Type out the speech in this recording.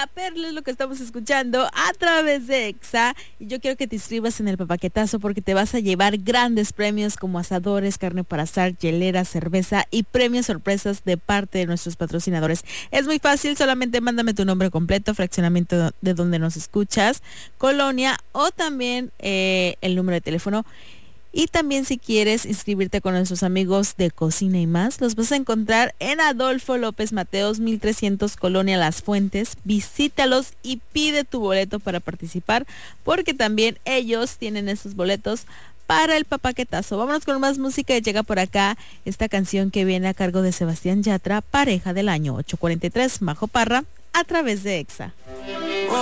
La Perla es lo que estamos escuchando a través de EXA. Y yo quiero que te inscribas en el papaquetazo porque te vas a llevar grandes premios como asadores, carne para asar, hielera, cerveza y premios sorpresas de parte de nuestros patrocinadores. Es muy fácil, solamente mándame tu nombre completo, fraccionamiento de donde nos escuchas, colonia o también el número de teléfono. Y también si quieres inscribirte con nuestros amigos de Cocina y Más, los vas a encontrar en Adolfo López Mateos, 1300 Colonia Las Fuentes. Visítalos y pide tu boleto para participar, porque también ellos tienen esos boletos para el papaquetazo. Vámonos con más música y llega por acá esta canción que viene a cargo de Sebastián Yatra, Pareja del Año 843, Majo Parra, a través de EXA.